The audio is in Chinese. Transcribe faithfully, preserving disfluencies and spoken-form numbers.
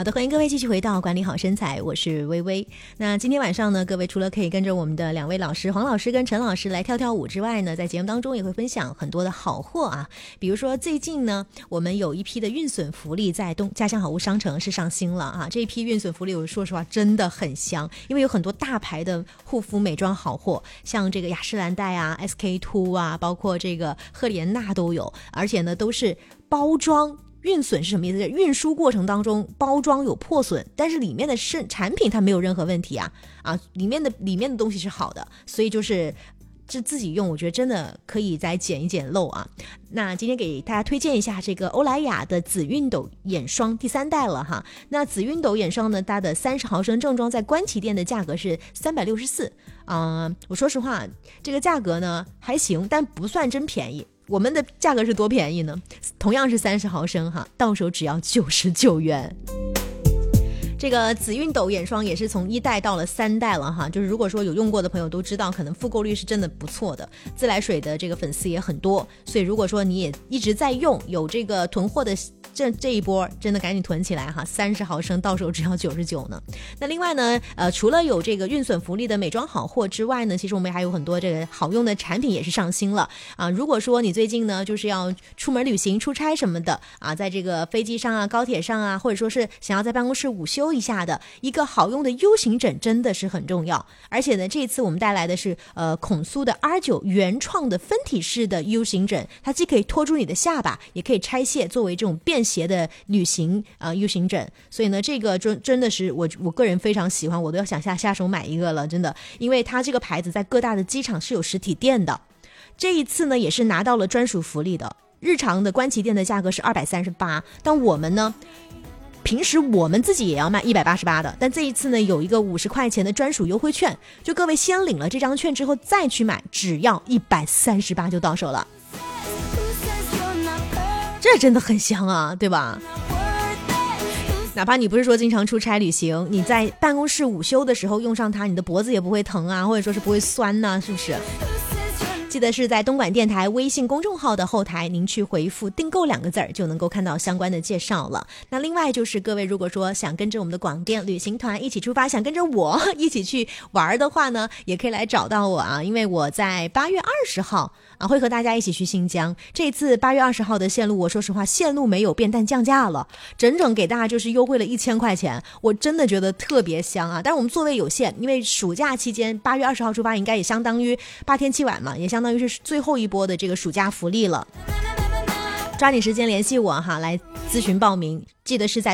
好的，欢迎各位继续回到管理好身材，我是微微。那今天晚上呢，各位除了可以跟着我们的两位老师黄老师跟陈老师来跳跳舞之外呢，在节目当中也会分享很多的好货啊。比如说最近呢，我们有一批的运损福利在东家乡好物商城是上新了啊。这一批运损福利我说实话真的很香，因为有很多大牌的护肤美妆好货，像这个雅诗兰黛啊 S K two 啊，包括这个赫莲娜都有，而且呢都是包装运损是什么意思？运输过程当中包装有破损，但是里面的是产品它没有任何问题啊啊，里面的里面的东西是好的，所以就是这自己用，我觉得真的可以再捡一捡漏啊。那今天给大家推荐一下这个欧莱雅的紫熨斗眼霜第三代了哈。那紫熨斗眼霜呢，它的三十毫升正装在官旗店的价格是三百六十四啊。我说实话，这个价格呢还行，但不算真便宜。我们的价格是多便宜呢？同样是三十毫升哈，到手只要九十九元。这个紫熨斗眼霜也是从一代到了三代了哈，就是如果说有用过的朋友都知道，可能复购率是真的不错的，自来水的这个粉丝也很多，所以如果说你也一直在用，有这个囤货的这这一波，真的赶紧囤起来哈，三十毫升到手只要九十九呢。那另外呢，呃，除了有这个运损福利的美妆好货之外呢，其实我们还有很多这个好用的产品也是上新了啊。如果说你最近呢就是要出门旅行、出差什么的啊，在这个飞机上啊、高铁上啊，或者说是想要在办公室午休一下的一个好用的 U 型枕真的是很重要。而且呢，这次我们带来的是呃孔苏的 R 九 原创的分体式的 U 型枕，它既可以托住你的下巴，也可以拆卸作为这种便携的旅行呃 U 型枕。所以呢，这个真真的是我我个人非常喜欢，我都要想下下手买一个了，真的，因为它这个牌子在各大的机场是有实体店的。这一次呢，也是拿到了专属福利的，日常的官旗店的价格是二百三十八，但我们呢。平时我们自己也要卖一百八十八的，但这一次呢有一个五十块钱的专属优惠券，就各位先领了这张券之后再去买，只要一百三十八就到手了。这真的很香啊，对吧？哪怕你不是说经常出差旅行，你在办公室午休的时候用上它，你的脖子也不会疼啊，或者说是不会酸呐、啊，是不是？记得是在东莞电台微信公众号的后台，您去回复订购两个字儿就能够看到相关的介绍了。那另外就是各位如果说想跟着我们的广电旅行团一起出发，想跟着我一起去玩的话呢，也可以来找到我啊，因为我在八月二十号啊会和大家一起去新疆。这次八月二十号的线路，我说实话线路没有变，但降价了，整整给大家就是优惠了一千块钱，我真的觉得特别香啊。但是我们座位有限，因为暑假期间八月二十号出发，应该也相当于八天七晚嘛，也相当于是最后一波的这个暑假福利了。抓紧时间联系我哈，来咨询报名，记得是在